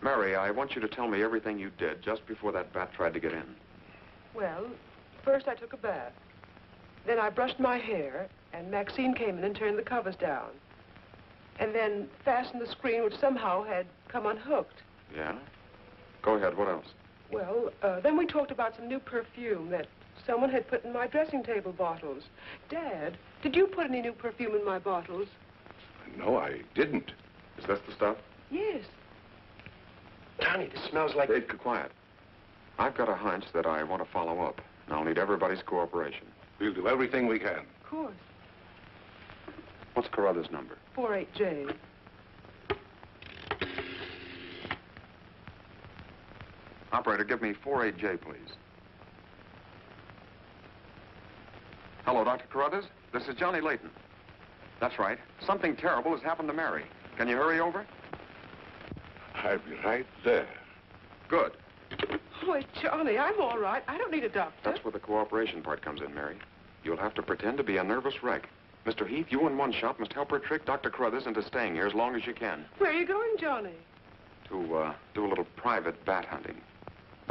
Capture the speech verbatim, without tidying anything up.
Mary, I want you to tell me everything you did just before that bat tried to get in. Well, first I took a bath. Then I brushed my hair, and Maxine came in and turned the covers down. And then fastened the screen, which somehow had come unhooked. Yeah? Go ahead, what else? Well, uh, then we talked about some new perfume that someone had put in my dressing table bottles. Dad, did you put any new perfume in my bottles? No, I didn't. Is this the stuff? Yes. Johnny, this smells like... Hey, quiet. I've got a hunch that I want to follow up, and I'll need everybody's cooperation. We'll do everything we can. Of course. What's Carruthers' number? four eight J. Operator, give me four eight J, please. Hello, Doctor Carruthers. This is Johnny Layton. That's right. Something terrible has happened to Mary. Can you hurry over? I'll be right there. Good. Boy, Johnny, I'm all right. I don't need a doctor. That's where the cooperation part comes in, Mary. You'll have to pretend to be a nervous wreck. Mister Heath, you and One Shot must help her trick Doctor Carruthers into staying here as long as you can. Where are you going, Johnny? To, uh, do a little private bat hunting.